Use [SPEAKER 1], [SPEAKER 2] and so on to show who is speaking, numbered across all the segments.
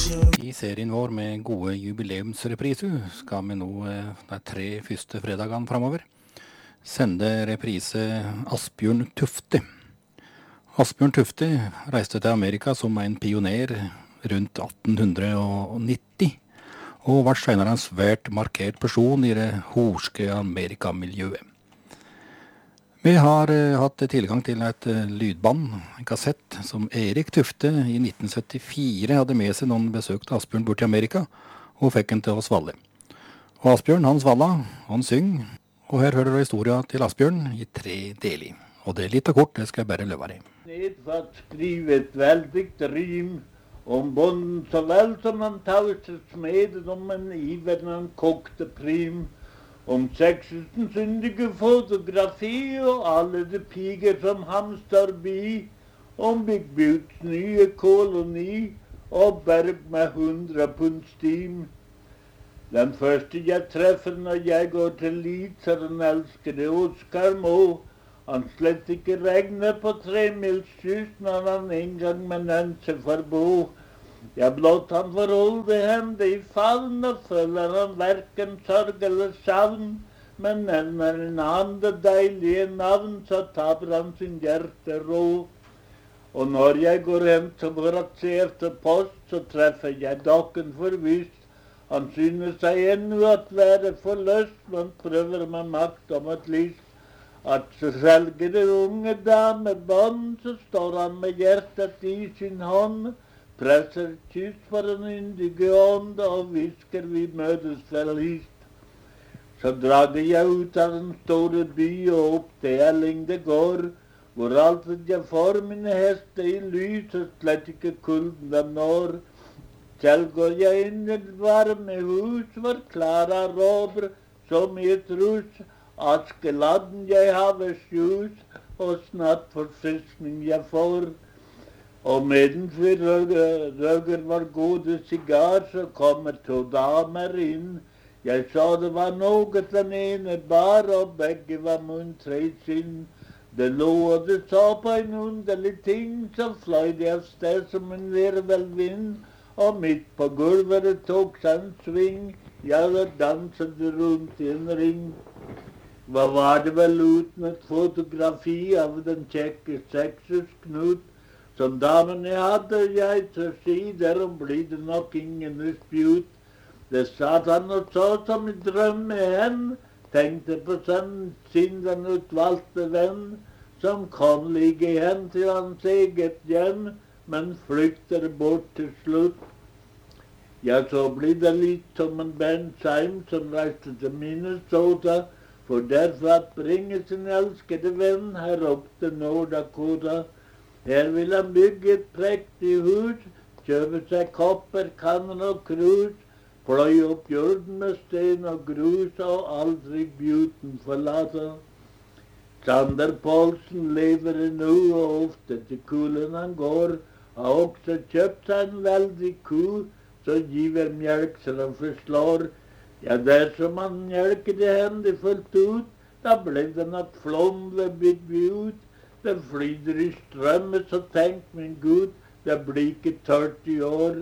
[SPEAKER 1] I serien vår med gode jubileumsrepriser skal vi nå de 3 første fredagene framover sende reprise Asbjørn Tufte. Asbjørn Tufte reiste til Amerika som en pioner rundt 1890, og var senere en svært markert person i det horske Amerikamiljøet. Vi har hatt tilgang til et lydband, en kassett, som Erik Tufte i 1974 hadde med seg når han besøkte Asbjørn bort til Amerika, og fikk han til å svalle. Og Asbjørn, han svalla, han syng, og her hører du historien til Asbjørn i 3 deler. Og det er litt og kort, det skal jeg bare løpe deg.
[SPEAKER 2] Nedfatt skrivet väldigt rim om bonden så väl som han tauset smeden om en ivern han kokte prim. Om 6000 syndige fotografi og alle de piger som hamstar bi. Om Big Buttes nye koloni og berg med 100 pund stim. Den første jeg treffer når jeg går til Leeds er den elskede Oscar Moe. Han slett ikke regner på 3 mils kyst når han en gang med Nancy forbo. Ja, blott han forholde hende i favn og føler han hverken sorg eller savn. Men nevner en andre deilige navn, så taper han sin hjertero. Og når jeg går hjem til for å se efter post, så treffer jeg dokken forvisst. Han synes seg ennå at være forløst, men prøver med makt om et lyst. At selger det unge dame bånd, så står han med hjertet i sin hånd. Presser kyss for en yndige ånd, og visker vi møtes vel hist. Så drager jeg ut av den store by og opp til Ellingdegård, hvor alltid jeg får mine hester i lys, og slett ikke kulden dem når. Selv går jeg inn i et varme hus, hvor Klara råber som i et rus. Askeladden jeg haver sjus, og snart forfriskning jeg får. Og medens vi røger vår gode sigar, så kommer 2 damer inn. Jeg sa det var noe den ene bar, og begge var muntre i sinn. Det lå og det sa på en underlig ting, så fløy de av sted som en virvelvind. Og midt på gulvet tok seg en sving, ja, det danset rundt i en ring. Hva var det vel uten et fotografi av den kjekke Sexus Knut? Som damene hadde jeg til å si, derom blir det nok ingen spjut. Det satt han og så som i drømme hen, tenkte på sin den utvalgte venn, som kom ligge hen til hans eget hjem, men flykter bort til slutt. Ja, så blir det litt som en Bensheim som reiste til Minnesota, for derfor at bringe sin elskede venn her opp til Nord-Dakota. Her vil han bygge et prektig hus, kjøpe seg kopper, kanner og krus, pløye opp jorden med sten og grus, og aldri bjuten forlate. Sander Paulsen lever nå, og ofte til kulen han går, har også kjøpt seg en veldig ku, så giver mjølk så den forslår. Ja, dersom han mjølkede henne fullt ut, da ble den at flomve bygge ut. Det flyter i strømmen, så tenk min Gud, det blir ikke tørt i år.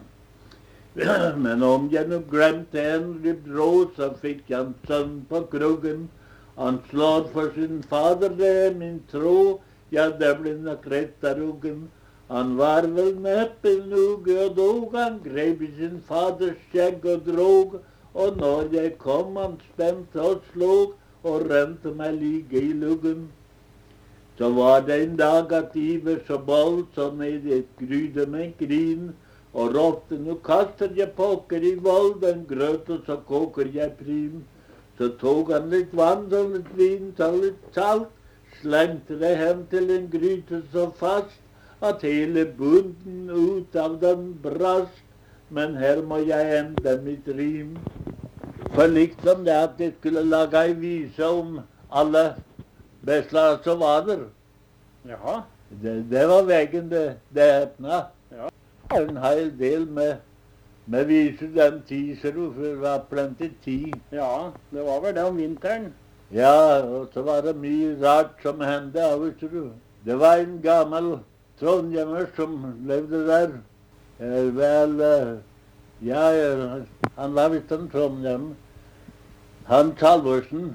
[SPEAKER 2] Men om jeg nå glemte Henry Brå, så fikk han sønn på kruggen. Han slår for sin fader, det er min tro, ja, det blir nok rett av ruggen. Han var vel neppe noe og dog, han grep i sin faders skjegg og drog. Og når jeg kom, han spente og slog, og rente meg like i luggen. Så var det en dag at Iver så bold, så ned i et gryde med grin, og råpte, nå kaster jeg pokker i vold, den grøt, og så koker jeg prim. Så tog han litt vann og litt vin, så litt salt, slengte det hen til en gryte så fast, at hele bunden ut av den brast. Men her må jeg ende mitt rim. For liksom det at jeg skulle lage ei vise om alle beslar som var der.
[SPEAKER 3] Jaha.
[SPEAKER 2] Det var veggen det åpna.
[SPEAKER 3] Ja.
[SPEAKER 2] En hel del med viser den tid, så det var plenty tid.
[SPEAKER 3] Ja, det var vel det om vinteren.
[SPEAKER 2] Ja, og så var det mye rart som hendte, vet du. Det var en gammel trondhjemmer som levde der. Vel, ja, han var visst en Trondheim. Han Halvorsen,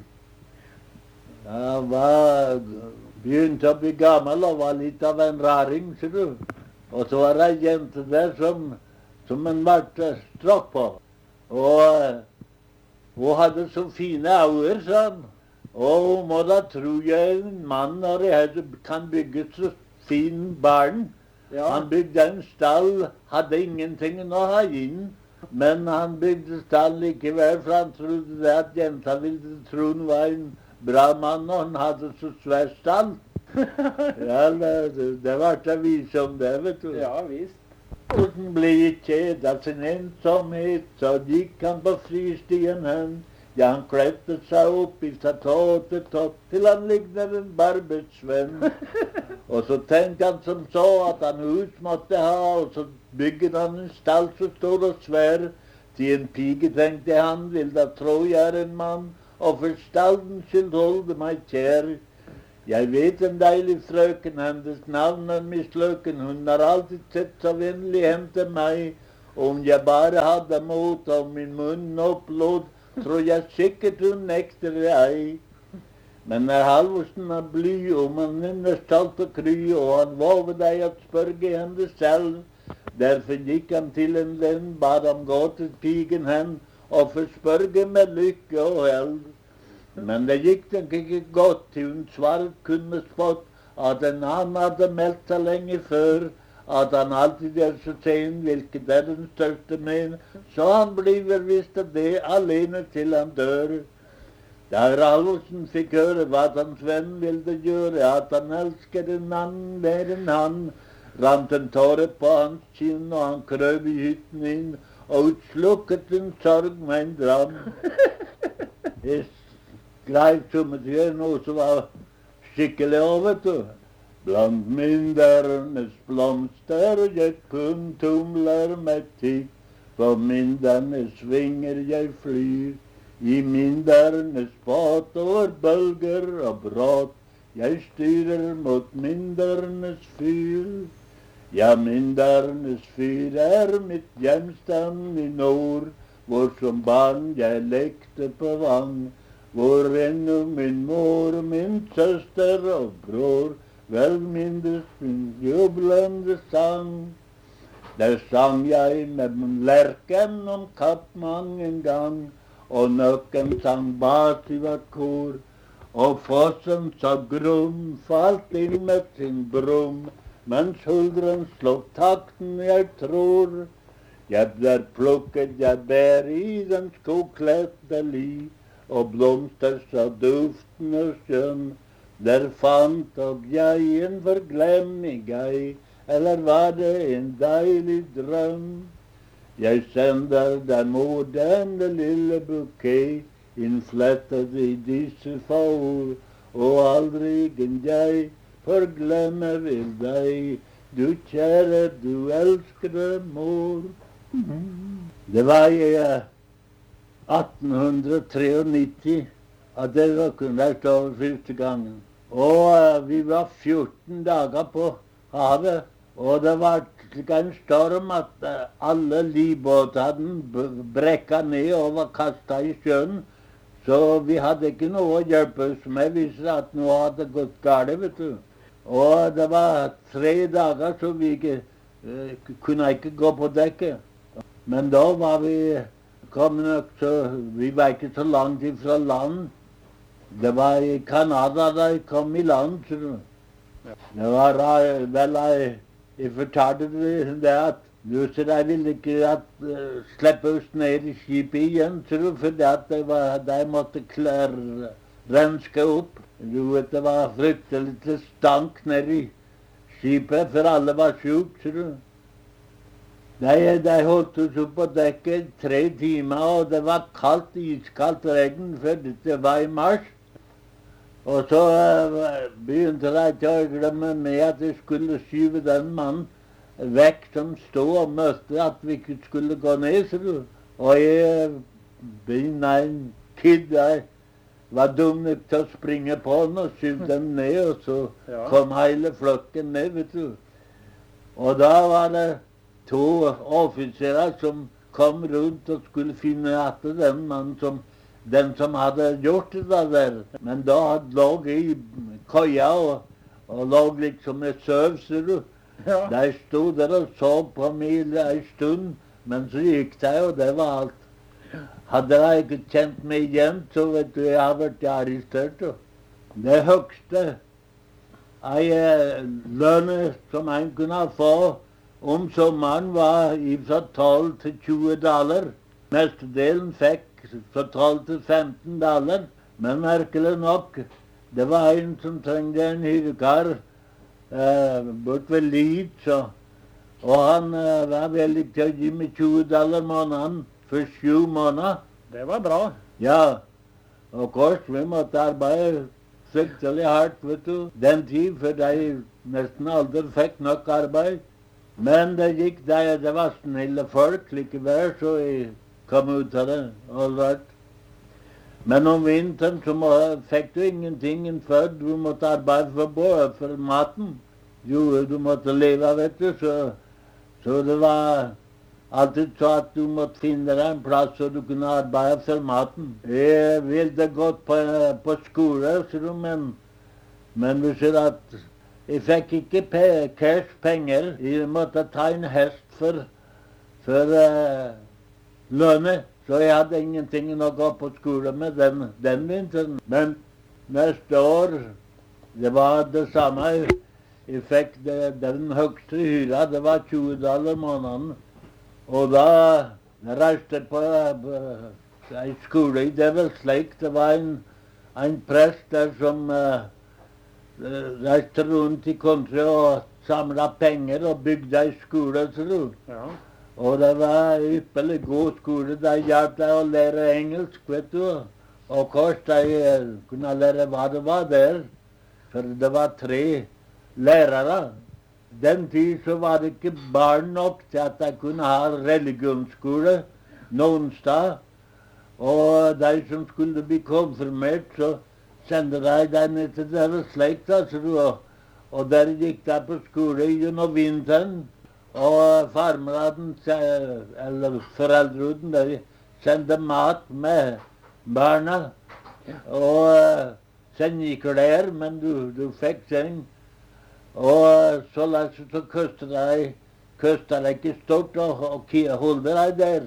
[SPEAKER 2] han var begynte å bli gammel og var litt av en raring, ser du. Og så var det ei jente der som han ble strakk på. Og hun hadde så fine øyne, sa han. Og hun må da tro jeg en mann når jeg kan bygge så fin barn.
[SPEAKER 3] Ja.
[SPEAKER 2] Han bygde en stall, hadde ingenting å ha inn. Men han bygde stall likevel, for han trodde det at jenta ville tro han var en bra mann, og han hadde så svær stall. Ja, det ble det vise om det, vet du.
[SPEAKER 3] Ja, visst.
[SPEAKER 2] Og han ble kjed av sin ensomhet, så gikk han på fristien hen. Ja, han klettet seg opp fra tå til topp, til han ligner en barbeidsvenn. Og så tenkte han som så at han hus måtte ha, og så bygget han en stall så stor og svær. Til en pike tenkte han, vil da tro jeg er en mann, og for stallens skyld holde meg kjær. Jeg vet en deilig frøken, hennes navn er Miss Løken, hun har alltid sett så vennlig hen til meg. Om jeg bare hadde mot og min munn opplod, tror jeg sikkert hun nekter ei. Men når Halvorsen er bly, om han er stolt og kry, og han våger deg å spørge henne selv. Derfor gikk han til en venn, bad ham gå til pigen hen, og forspørge med lykke og held. Men det gikk nok ikke godt, til hun svaret kun med spott, at en annen hadde meldt seg lenge før, at han alltid er så sen, hvilket er den største men, så han blir visst av det alene til han dør. Da Halvorsen fikk høre hva hans venn ville gjøre, at han elsker en annen mer enn han, rant en tåre på hans kinn, og han krøp i hytten inn, og utslukket en sorg med en dram. Jeg skrev som et gjør noe som var skikkelig over, vet du. Blant myndernes blomster jeg tumler med tikk, for myndernes vinger jeg flyr. I myndernes båt over bølger og bråt, jeg styrer mot myndernes fyr. Ja, myndernes fyr er mitt hjemstand i nord, hvor som barn jeg lekte på vann, hvor ennå min mor, min søster og bror vel mindes min jublende sang. Der sang jeg med lerken om kapp mang en gang, og nøkken sang bas i hvert kor, og fossen så grum falt inn med sin brum, mens huldren slå takten jeg tror. Jeg der plukket jeg bær i den skogkledte li, og blomster så duftende skjønn. Der fant og jeg en forglemmig ei, eller var det en deilig drøm? Jeg sender deg mot denne lille bukett, innflettet i disse få ord, og aldri en jeg forglemme vil deg, du kjære, du elskede mor. Det var i 1893 at det var kunnet over første gangen. Og vi var 14 dager på havet, og det var slik en storm at alle livbåtene brekket ned og var kastet i sjøen. Så vi hadde ikke noe å hjelpe oss med hvis at noe hadde gått galt, vet du. Og det var 3 dager så vi kunne ikke gå på dekket. Men da var vi kommet nok så, vi var ikke så langt ifra land. Det var i Canada da jeg kom i land, tror du. Det var vel, jeg fortalte det at jeg ville ikke slippe oss ned i skipet igjen, tror du, fordi at jeg måtte renske opp. Du vet, det var fryktelig til stank ned i skipet, for alle var syke, tror du. De holdt oss opp på dekket 3 timer, og det var kaldt, iskaldt regn, for det var i mars. Og så begynte jeg til å glemme med at jeg skulle skyve den mannen vekk som stod og møtte at vi ikke skulle gå ned, ser du. Og jeg begynte en kid, jeg var dum nok til å springe på den og skyve den ned, og så kom hele flokken ned, vet du. Og da var det to offiserer som kom rundt og skulle finne etter den som hadde gjort det der. Men da hadde lå i køya og lå liksom med søv, ser du.
[SPEAKER 3] Ja.
[SPEAKER 2] De stod der og så på meg en stund, men så gikk de, og det var alt. Hadde jeg ikke kjent meg igjen, så vet du, jeg hadde vært arrestert. Det høyeste lønn som en kunne få om sommeren var fra 12 til 20 dollar. Mestedelen fikk fra 12 til 15 dollar. Men merkelig nok, det var en som trengte en hyrkar bort ved Leeds, og han var villig til å gi meg 20 dollar måneden for 7 måneder.
[SPEAKER 3] Det var bra.
[SPEAKER 2] Ja, og kors, vi måtte arbeide fryktelig hardt, vet du. Den tid, for de nesten aldri fikk nok arbeid. Men det gikk, det var snille folk likevel, så jeg kom ut av det, all right. Men om vinteren så fikk du ingenting før du måtte arbeide for maten. Jo, du måtte leve, vet du, så det var alltid så at du måtte finne deg en plass så du kunne arbeide for maten. Jeg ville gått på skole, men du ser at jeg fikk ikke cash penger. Jeg måtte ta en hest for lønnet, så jeg hadde ingenting å gå på skole med den vinteren. Men neste år, det var det samme. Jeg fikk den høyeste hyra, det var 20 dollar måneden. Og da reiste jeg på en skole i Devil Lake. Det var en prest der som reiste rundt i country og samlet penger og bygde en skole, tror du.
[SPEAKER 3] Ja.
[SPEAKER 2] Og det var en ypperlig god skole. Det hjalp deg å lære engelsk, vet du. Og kors, de kunne lære hva det var der. For det var 3 lærere. Den tid så var det ikke barn nok til at de kunne ha religionsskole noen sted. Og de som skulle bli konfirmert, så sendte de dem ned til deres slekt. Og der gikk de på skole gjennom vinteren. Og farmeren, eller foreldrene, de sendte mat med barna. Og sengeklær, men du fikk seng. Og så kostet det ikke stort å holde deg der.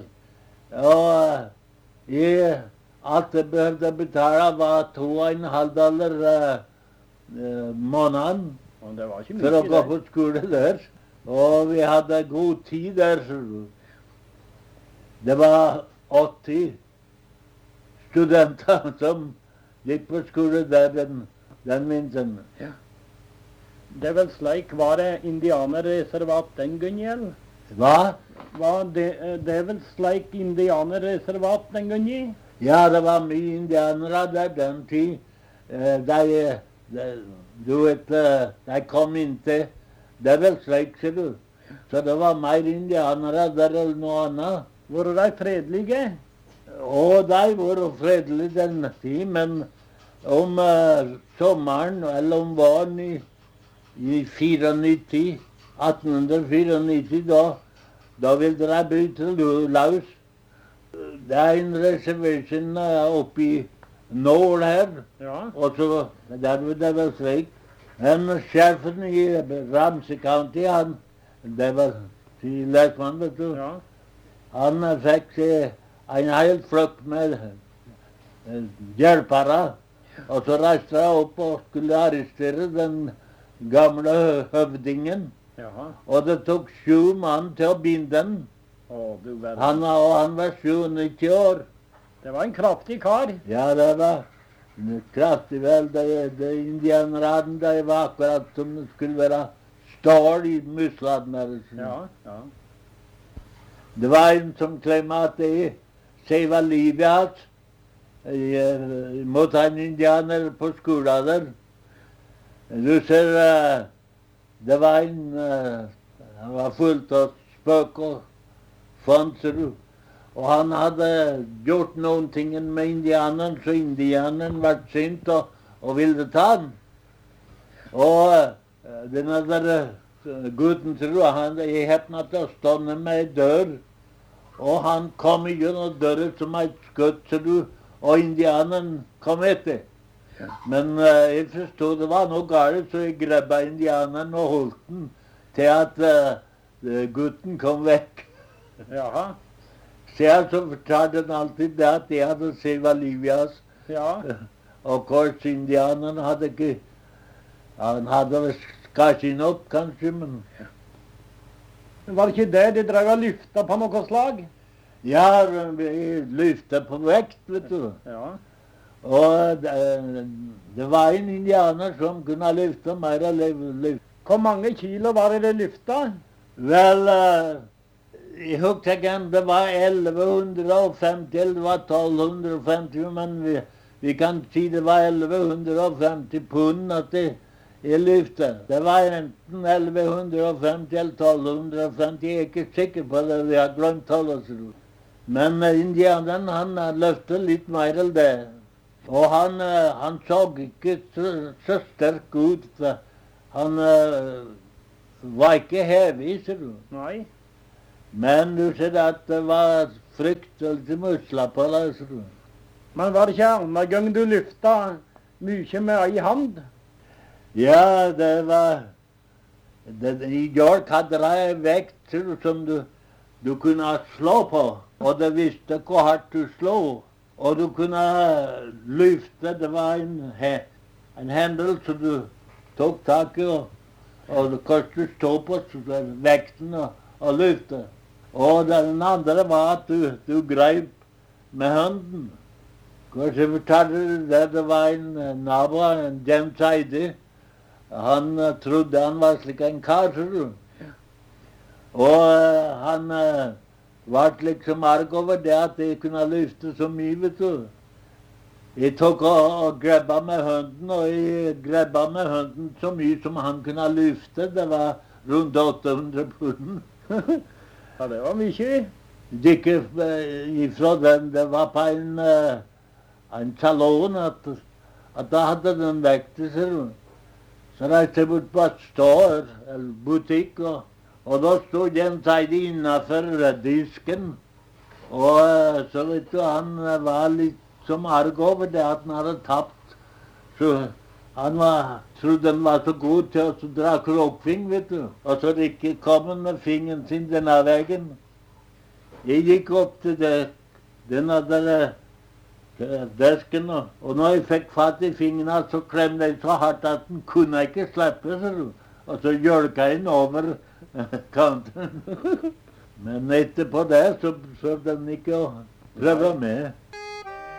[SPEAKER 2] Og alt jeg behøvde betale var 2,5 dollar måneden
[SPEAKER 3] Og det var ikke mye
[SPEAKER 2] for å gå
[SPEAKER 3] der.
[SPEAKER 2] på skole der. Og vi hadde god tid der. Det var 80 studenter som gikk på skole der den vinteren.
[SPEAKER 3] Ja. Devil Lake, var det indianerreservat den gangen, eller?
[SPEAKER 2] Hva?
[SPEAKER 3] Var Devil Lake indianerreservat den gangen?
[SPEAKER 2] Ja, det var mye indianere der den tid. Du vet, de kom inn til Devil Lake, ser du. Så det var mer indianere der enn noe annet.
[SPEAKER 3] Var de fredelige?
[SPEAKER 2] Og de var fredelige den tid, men om sommeren, eller om våren i 1894, da ville de bryte løs. Det er en reservation oppe i nord her,
[SPEAKER 3] Ja.
[SPEAKER 2] og så der var det vel slik. Men sjefen i Ramsey County, det var lekmann, vet du,
[SPEAKER 3] Ja.
[SPEAKER 2] han fikk en hel flokk med hjelpere, og så reiste de opp og skulle arrestere den gamle høvdingen.
[SPEAKER 3] Jaha.
[SPEAKER 2] Og det tok 7 mann til å binde den.
[SPEAKER 3] Å, du verden.
[SPEAKER 2] Han var 97 år.
[SPEAKER 3] Det var en kraftig kar.
[SPEAKER 2] Ja, det var kraftig vel. De indianerne, de var akkurat som det skulle være stål i musklene.
[SPEAKER 3] Ja, ja.
[SPEAKER 2] Det var en som klemte at det var livet hans. Jeg måtte ha en indianer på skolen der. Du ser, det var han var fullt av spøk og fanser. Og han hadde gjort noen ting med indianeren, så indianeren ble sint og ville ta han. Og denne der gutten tror han jeg hepna til å stående med en dør. Og han kom gjennom døren som et skutt, og indianeren kom etter. Men jeg forstod det var noe galt, så jeg greppa indianeren og holdt den til at gutten kom vekk.
[SPEAKER 3] Jaha.
[SPEAKER 2] Så jeg så fortalte han alltid det at jeg hadde sett Livias.
[SPEAKER 3] Ja.
[SPEAKER 2] Og korsindianeren hadde ikke, han hadde vel kanskje nok, kanskje, men
[SPEAKER 3] Var det ikke det de drev og lyfta på noe slag?
[SPEAKER 2] ja, vi lyftet på vekt, vet du.
[SPEAKER 3] Ja.
[SPEAKER 2] Og det var en indianer som kunne lyfte mer enn lyfte.
[SPEAKER 3] Hvor mange kilo var det de lyfta?
[SPEAKER 2] Vel, jeg husker ikke om det var 1150 eller det var 1250, men vi kan si det var 1150 pund at jeg lyfte. Det var enten 1150 eller 1250, jeg er ikke sikker på det, vi har glemt tallet. Men indianeren, han løftet litt mer enn det. Og han så ikke så sterk ut, for han var ikke heavy, ser du.
[SPEAKER 3] Nei.
[SPEAKER 2] Men du ser at det var fryktelig musler på det, ser du.
[SPEAKER 3] Men var det ikke andre gang du lyfta mye med ei hand?
[SPEAKER 2] Ja, det var i York hadde de en vekt ser du, som du kunne slå på, og det visste hvor hardt du slå. Og du kunne lyfte, det var en hendel som du tok tak i, og du kunne stå på vekten og lyfte. Og den andre var at du greip med hånden. Kanskje fortalte det var en nabo, en James Heidi. Han trodde han var slik en kar, ser du. Og han var liksom arg over det at jeg kunne lyfte så mye, vet du. Jeg tok og greppa med hånden, og jeg greppa med hånden så mye som han kunne lyfte. Det var rundt 800 pund.
[SPEAKER 3] Ja, det var mye.
[SPEAKER 2] Det gikk ifra den, det var på en salon at da hadde den vektet, ser du. Så reiste jeg bort på et står, eller butikk, og da stod Jens Heidi innenfor disken. Og så vet du, han var litt som arg over det at han hadde tapt. Så han trodde han var så god til å dra krokfing, vet du. Og så ikke kom han med fingeren sin denne veien. Jeg gikk opp til denne der desken, og når jeg fikk fatt i fingrene, så klemte jeg så hardt at den kunne ikke slippe, ser du. Og så jølka jeg den over kanten. Men etterpå det, så den ikke å prøve med.